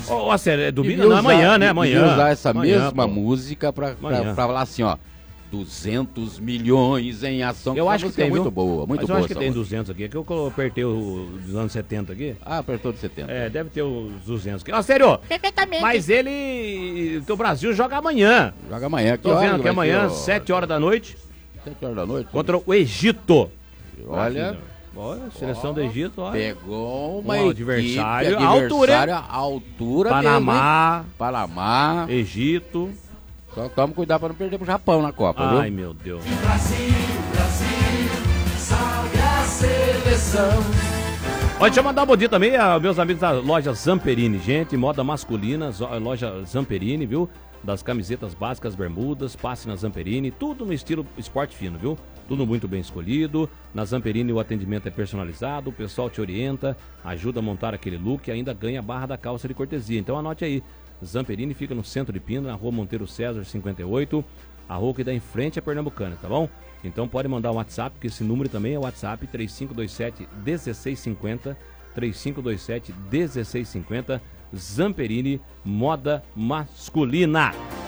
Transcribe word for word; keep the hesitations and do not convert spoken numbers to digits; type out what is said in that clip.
Ô, oh, sério, é domingo? Não, é amanhã, né? Amanhã. usar essa amanhã, mesma pô. música pra, pra, pra falar assim, ó. duzentos milhões em ação. Eu acho que tem, é muito viu? boa, muito Mas boa. eu acho que tem música. duzentos aqui. É que eu apertei o dos anos setenta aqui. Ah, apertou de setenta. É, deve ter os duzentos aqui. Ó, sério. Perfeitamente. Mas ele... O Brasil joga amanhã. Joga amanhã. Que Tô vendo hora que amanhã, ser, ó? sete horas da noite. sete horas da noite. Contra o Egito. Olha... Olha, seleção ó, do Egito, olha. Pegou uma um equipe, adversário, adversário à altura Panamá, mesmo, Panamá, Egito. Só toma cuidado para não perder pro Japão na Copa, Ai, viu? meu Deus. Brasil, Brasil, salve a seleção. Olha, deixa eu mandar um bom dia também aos meus amigos da loja Zamperini, gente, moda masculina, loja Zamperini, viu? Das camisetas básicas, bermudas, passe na Zamperini, tudo no estilo esporte fino, viu? Tudo muito bem escolhido. Na Zamperini o atendimento é personalizado, o pessoal te orienta, ajuda a montar aquele look e ainda ganha a barra da calça de cortesia. Então anote aí, Zamperini fica no centro de Pina, na rua Monteiro César cinquenta e oito, a rua que dá em frente a Pernambucana, tá bom? Então pode mandar um WhatsApp, que esse número também é o WhatsApp, três cinco dois sete, um seis cinco zero, três cinco dois sete, um seis cinco zero, Zamperini, moda masculina.